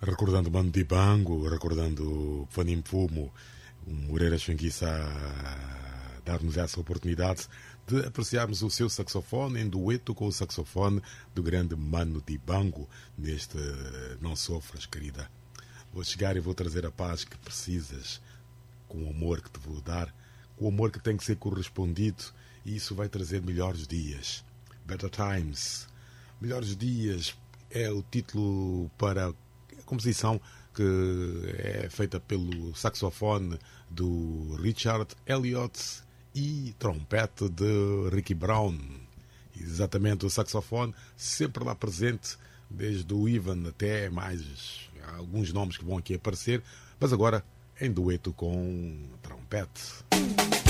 Recordando Mano Dibango, recordando Fanim Fumo, o Moreira Xanguissa a dar-nos essa oportunidade de apreciarmos o seu saxofone em dueto com o saxofone do grande Mano Dibango neste Não Sofras, querida. Vou chegar e vou trazer a paz que precisas, com o amor que te vou dar, com o amor que tem que ser correspondido, e isso vai trazer melhores dias. Better Times. Melhores Dias é o título para a composição que é feita pelo saxofone do Richard Elliott e trompete de Ricky Brown. Exatamente, o saxofone sempre lá presente, desde o Ivan até mais alguns nomes que vão aqui aparecer, mas agora em dueto com trompete.